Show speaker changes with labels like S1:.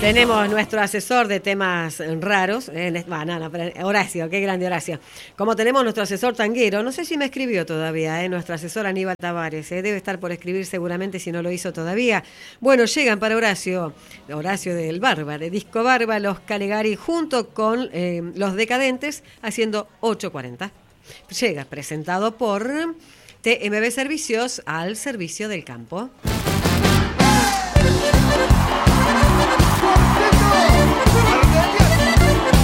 S1: Tenemos nuestro asesor de temas raros, Horacio, qué grande Horacio. Como tenemos nuestro asesor tanguero, no sé si me escribió todavía, nuestro asesor Aníbal Tavares, debe estar por escribir seguramente si no lo hizo todavía. Bueno, llegan para Horacio del Barba, de Disco Barba, los Calegari junto con los Decadentes, haciendo 8:40. Llega presentado por TMB Servicios al servicio del campo.